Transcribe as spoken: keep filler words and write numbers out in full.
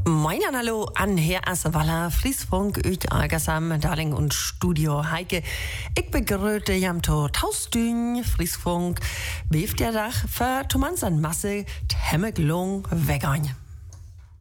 Moin an hallo an Herr Assewaller, Friesfunk, ut Algersam, Darling und Studio Heike. Ich begrüße jam to Taustün, Friesfunk, beeft der Dach für Thomas an Masse, Temmeglung, Vegan.